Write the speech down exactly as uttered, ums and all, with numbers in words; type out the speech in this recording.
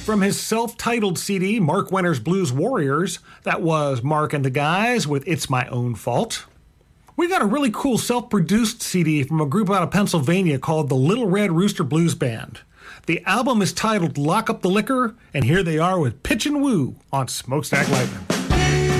From his self-titled C D, Mark Wenner's Blues Warriors, that was Mark and the Guys with It's My Own Fault. We got a really cool self-produced C D from a group out of Pennsylvania called the Little Red Rooster Blues Band. The album is titled Lock Up the Liquor, and here they are with Pitch and Woo on Smokestack Lightning.